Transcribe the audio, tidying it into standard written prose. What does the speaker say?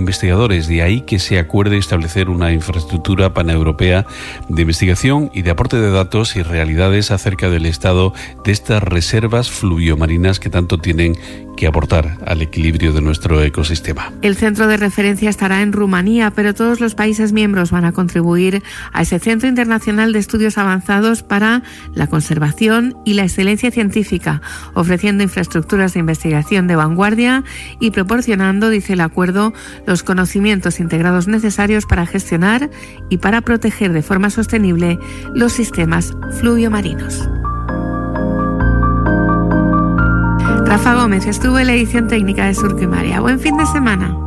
investigadores. De ahí que se acuerde establecer una infraestructura paneuropea de investigación y de aporte de datos y realidades acerca del estado de estas reservas fluviomarinas que tanto tienen que aportar al equilibrio de nuestro ecosistema. El centro de referencia estará en Rumanía, pero todos los países miembros van a contribuir a ese Centro Internacional de Estudios Avanzados para la Conservación y la Excelencia Científica, ofreciendo infraestructuras de investigación de vanguardia y proporcionando, dice el acuerdo, los conocimientos integrados necesarios para gestionar y para proteger de forma sostenible los sistemas fluviomarinos. Rafa Gómez estuvo en la edición técnica de Surco y María. Buen fin de semana.